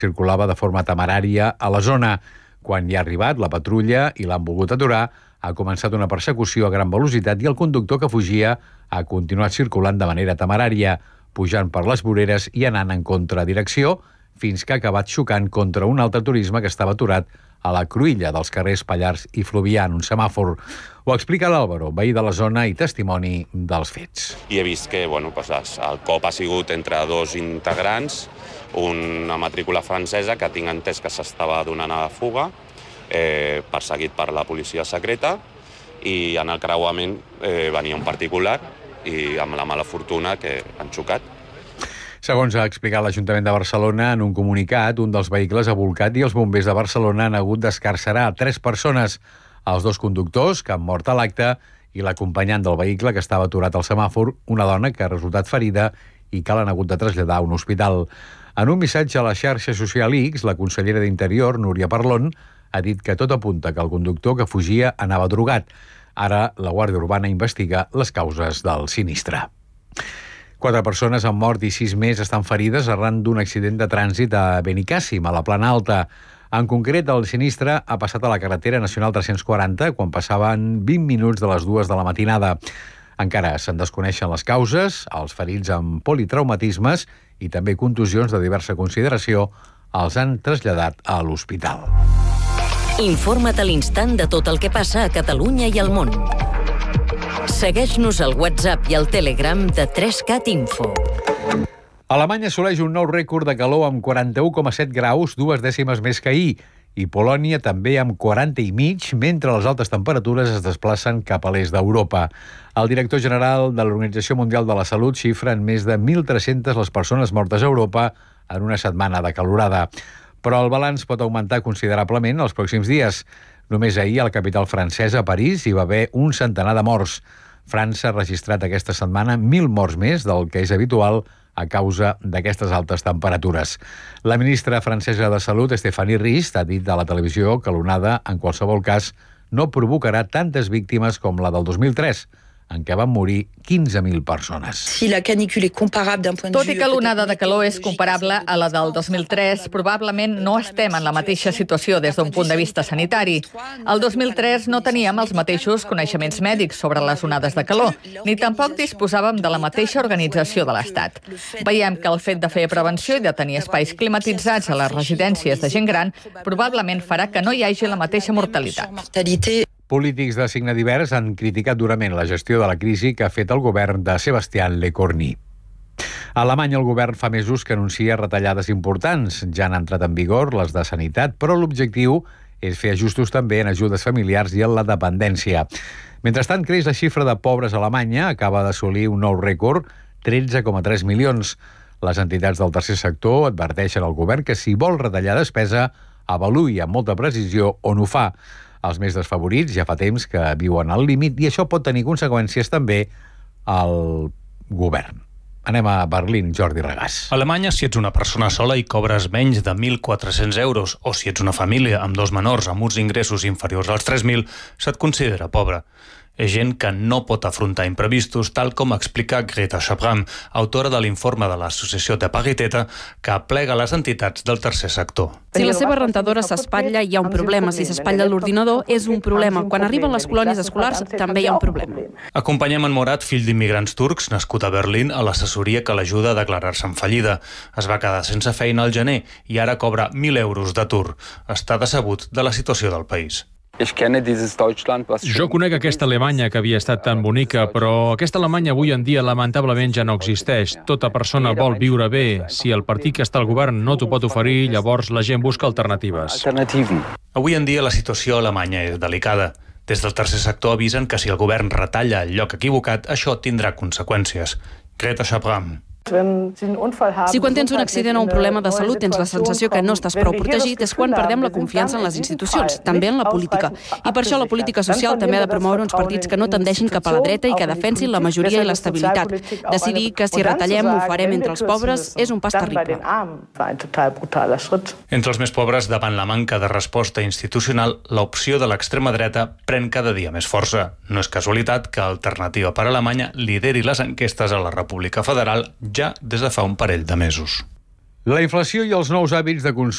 circulava de forma temerària a la zona. Quan hi ha arribat la patrulla i l'han volgut aturar, ha començat una persecució a gran velocitat i el conductor que fugia ha continuat circulant de manera temerària, pujant per les voreres i anant en contradirecció, fins que ha acabat xocant contra un altre turisme que estava aturat a la cruïlla dels carrers Pallars i Fluvià en un semàfor. Ho explica l'Àlvaro, veí de la zona i testimoni dels fets. I he vist que el cop ha sigut entre dos integrants, una matrícula francesa que tinc entès que s'estava donant a la fuga, perseguit per la policia secreta, i en el creuament venia un particular i amb la mala fortuna que han xocat. Segons ha explicat l'Ajuntament de Barcelona, en un comunicat, un dels vehicles ha volcat i els bombers de Barcelona han hagut d'escarcerar 3 persones, els 2 conductors que han mort a l'acte i l'acompanyant del vehicle que estava aturat al semàfor, una dona que ha resultat ferida i que l'han hagut de traslladar a un hospital. En un missatge a la xarxa social X, la consellera d'Interior, Núria Parlon, ha dit que tot apunta que el conductor que fugia anava drogat. Ara la Guàrdia Urbana investiga les causes del sinistre. 4 persones han mort i 6 més estan ferides arran d'un accident de trànsit a Benicàssim, a la Plana Alta. En concret, el sinistre ha passat a la carretera nacional 340 quan passaven 20 minuts de les 2 de la matinada. Encara se'n desconeixen les causes, els ferits amb politraumatismes i també contusions de diversa consideració els han traslladat a l'hospital. Informa't a l'instant de tot el que passa a Catalunya i al món. Segueix-nos al WhatsApp i al Telegram de 3CAT Info. Alemanya assoleix un nou rècord de calor amb 41,7 graus, 2 dècimes més que ahir, i Polònia també amb 40,5, mentre les altes temperatures es desplacen cap a l'est d'Europa. El director general de l'Organització Mundial de la Salut xifra en més de 1.300 les persones mortes a Europa en una setmana de calorada. Però el balanç pot augmentar considerablement els pròxims dies. Només ahir, a la capital francesa, a París, hi va haver un centenar de morts. França ha registrat aquesta setmana 1.000 morts més del que és habitual a causa d'aquestes altes temperatures. La ministra francesa de Salut, Stéphanie Rist, ha dit a la televisió que l'onada, en qualsevol cas, no provocarà tantes víctimes com la del 2003, en què van morir 15.000 persones. Tot i que l'onada de calor és comparable a la del 2003, probablement no estem en la mateixa situació des d'un punt de vista sanitari. El 2003 no teníem els mateixos coneixements mèdics sobre les onades de calor, ni tampoc disposàvem de la mateixa organització de l'Estat. Veiem que el fet de fer prevenció i de tenir espais climatitzats a les residències de gent gran probablement farà que no hi hagi la mateixa mortalitat. Polítics de signe divers han criticat durament la gestió de la crisi que ha fet el govern de Sebastián Lecornu. A Alemanya el govern fa mesos que anuncia retallades importants. Ja han entrat en vigor les de sanitat, però l'objectiu és fer ajustos també en ajudes familiars i en la dependència. Mentrestant, creix la xifra de pobres a Alemanya, acaba d'assolir un nou rècord, 13,3 milions. Les entitats del tercer sector adverteixen al govern que si vol retallar despesa, avaluï amb molta precisió on ho fa. Els més desfavorits ja fa temps que viuen al límit i això pot tenir conseqüències també al govern. Anem a Berlín, Jordi Regàs. A Alemanya, si ets una persona sola i cobres menys de 1.400 euros o si ets una família amb 2 menors amb uns ingressos inferiors als 3.000, se't considera pobre. És gent que no pot afrontar imprevistos, tal com explica Greta Schabram, autora de l'informe de l'associació de Pariteta, que aplega les entitats del tercer sector. Si la seva rentadora s'espatlla, hi ha un problema. Si s'espatlla l'ordinador, és un problema. Quan arriben les colònies escolars, també hi ha un problema. Acompanyem en Morat, fill d'immigrants turcs, nascut a Berlín, a l'assessoria que l'ajuda a declarar-se en fallida. Es va quedar sense feina al gener i ara cobra 1.000 euros d'atur. Està decebut de la situació del país. Jo conec aquesta Alemanya que havia estat tan bonica, però aquesta Alemanya avui en dia lamentablement ja no existeix. Tota persona vol viure bé. Si el partit que està al govern no t'ho pot oferir, llavors la gent busca alternatives. Avui en dia la situació a Alemanya és delicada. Des del tercer sector avisen que si el govern retalla el lloc equivocat, això tindrà conseqüències. Greta Schabram. Si quan tens un accident o un problema de salut tens la sensació que no estàs prou protegit, és quan perdem la confiança en les institucions, també en la política. I per això la política social també ha de promoure uns partits que no tendeixin cap a la dreta i que defensin la majoria i l'estabilitat. Decidir que si retallem ho farem entre els pobres és un pas terrible. Entre els més pobres, davant la manca de resposta institucional, l'opció de l'extrema dreta pren cada dia més força. No és casualitat que Alternativa per Alemanya lideri les enquestes a la República Federal ja des de fa un parell de mesos. La inflació i els nous hàbits de consum